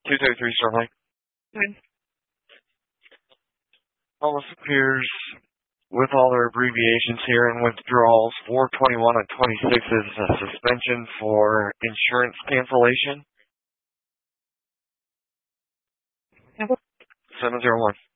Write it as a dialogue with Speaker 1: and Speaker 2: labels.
Speaker 1: 233 Starlight.
Speaker 2: Good.
Speaker 1: Almost appears with all their abbreviations here and withdrawals. 421 and 26 is a suspension for insurance cancellation.
Speaker 2: Yep.
Speaker 1: 701.